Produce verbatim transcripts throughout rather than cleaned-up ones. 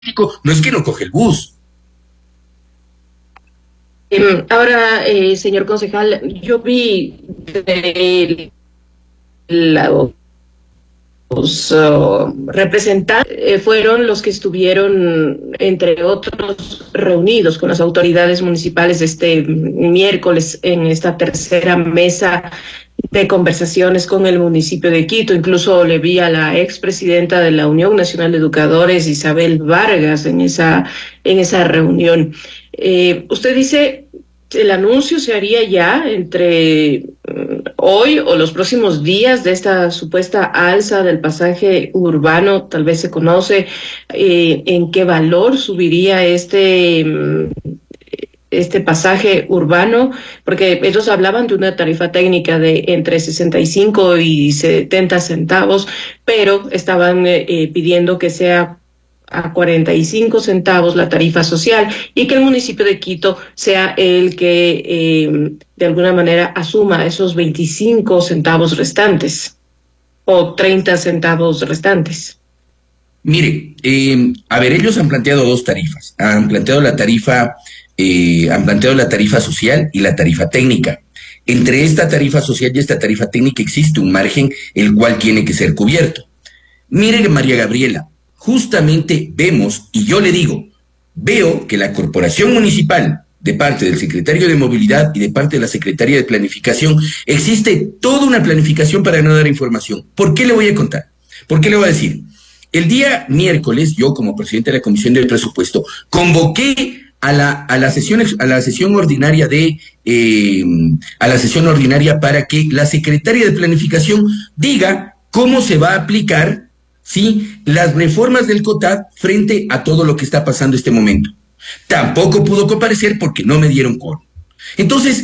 no es que no coge el bus. Eh, ahora, eh, señor concejal, yo vi de la los uh, representantes eh, fueron los que estuvieron, entre otros, reunidos con las autoridades municipales este miércoles en esta tercera mesa de conversaciones con el municipio de Quito. Incluso le vi a la expresidenta de la Unión Nacional de Educadores, Isabel Vargas, en esa, en esa reunión. Eh, usted dice, el anuncio se haría ya entre hoy o los próximos días de esta supuesta alza del pasaje urbano. Tal vez se conoce eh, en qué valor subiría este este pasaje urbano, porque ellos hablaban de una tarifa técnica de entre sesenta y cinco y setenta centavos, pero estaban eh, pidiendo que sea a cuarenta y cinco centavos la tarifa social y que el municipio de Quito sea el que eh, de alguna manera asuma esos veinticinco centavos restantes o treinta centavos restantes. Mire, eh, a ver, ellos han planteado dos tarifas. Han planteado la tarifa, eh, han planteado la tarifa social y la tarifa técnica. Entre esta tarifa social y esta tarifa técnica existe un margen el cual tiene que ser cubierto. Mire, María Gabriela, justamente vemos, y yo le digo, veo que la corporación municipal, de parte del secretario de Movilidad y de parte de la Secretaría de Planificación, existe toda una planificación para no dar información. ¿Por qué le voy a contar? ¿Por qué le voy a decir? El día miércoles, yo como presidente de la Comisión del Presupuesto, convoqué a la, a la sesión, a la sesión ordinaria de, eh, a la sesión ordinaria para que la Secretaría de Planificación diga cómo se va a aplicar, ¿sí?, las reformas del COTAD frente a todo lo que está pasando en este momento. Tampoco pudo comparecer porque no me dieron quórum. Entonces,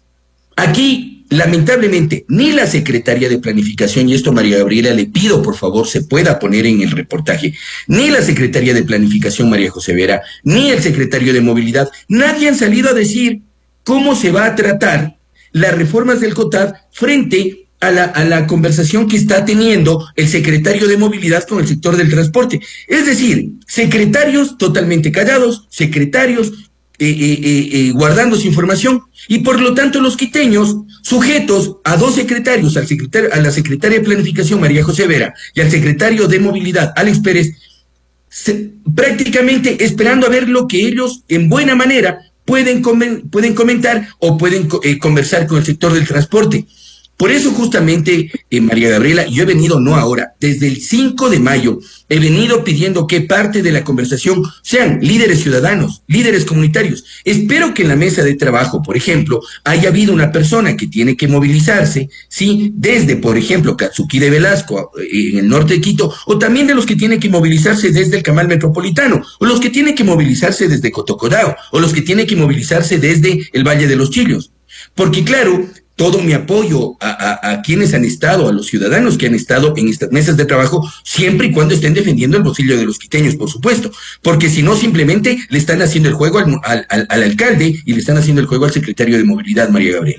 aquí, lamentablemente, ni la Secretaría de Planificación, y esto María Gabriela le pido por favor se pueda poner en el reportaje, ni la Secretaría de Planificación, María José Vera, ni el Secretario de Movilidad, nadie han salido a decir cómo se va a tratar las reformas del COTAD frente a la, a la conversación que está teniendo el Secretario de Movilidad con el sector del transporte. Es decir, secretarios totalmente callados, secretarios Eh, eh, eh, eh, guardando su información, y por lo tanto los quiteños sujetos a dos secretarios, al secretario, a la secretaria de Planificación María José Vera y al secretario de Movilidad Alex Pérez, se, prácticamente esperando a ver lo que ellos en buena manera pueden, comen, pueden comentar o pueden eh, conversar con el sector del transporte. Por eso justamente, eh, María Gabriela, yo he venido, no ahora, desde el cinco de mayo, he venido pidiendo que parte de la conversación sean líderes ciudadanos, líderes comunitarios. Espero que en la mesa de trabajo, por ejemplo, haya habido una persona que tiene que movilizarse, ¿sí?, desde, por ejemplo, Katsuki de Velasco, eh, en el norte de Quito, o también de los que tienen que movilizarse desde el Camal Metropolitano, o los que tienen que movilizarse desde Cotocodao, o los que tienen que movilizarse desde el Valle de los Chillos. Porque claro, todo mi apoyo a, a, a quienes han estado, a los ciudadanos que han estado en estas mesas de trabajo, siempre y cuando estén defendiendo el bolsillo de los quiteños, por supuesto, porque si no, simplemente le están haciendo el juego al, al, al, al alcalde y le están haciendo el juego al secretario de Movilidad, María Gabriela.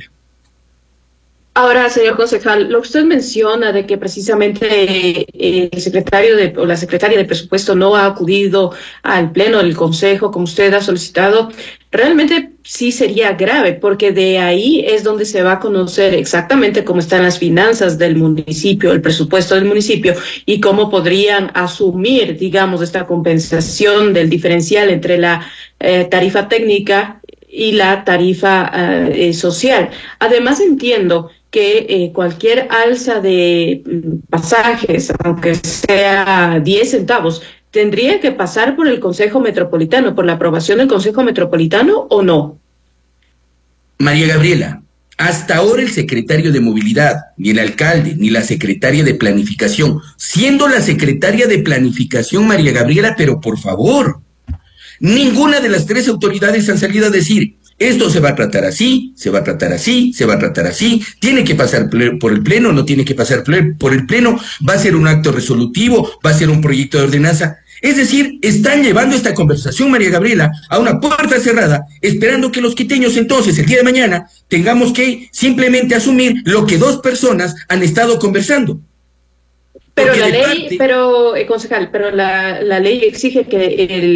Ahora, señor concejal, lo que usted menciona de que precisamente eh, el secretario de, o la secretaria de Presupuesto no ha acudido al pleno del Consejo como usted ha solicitado, realmente sí sería grave, porque de ahí es donde se va a conocer exactamente cómo están las finanzas del municipio, el presupuesto del municipio, y cómo podrían asumir, digamos, esta compensación del diferencial entre la eh, tarifa técnica y la tarifa eh, social. Además, entiendo que eh, cualquier alza de pasajes, aunque sea diez centavos, tendría que pasar por el Consejo Metropolitano, por la aprobación del Consejo Metropolitano, ¿o no? María Gabriela, hasta ahora el secretario de Movilidad, ni el alcalde, ni la secretaria de Planificación, siendo la secretaria de Planificación María Gabriela, pero por favor, ninguna de las tres autoridades han salido a decir, esto se va a tratar así, se va a tratar así, se va a tratar así, tiene que pasar por el pleno, no tiene que pasar por el pleno, va a ser un acto resolutivo, va a ser un proyecto de ordenanza. Es decir, están llevando esta conversación, María Gabriela, a una puerta cerrada, esperando que los quiteños entonces, el día de mañana, tengamos que simplemente asumir lo que dos personas han estado conversando. Pero Porque la de ley, parte, pero, eh, concejal, pero la, la ley exige que el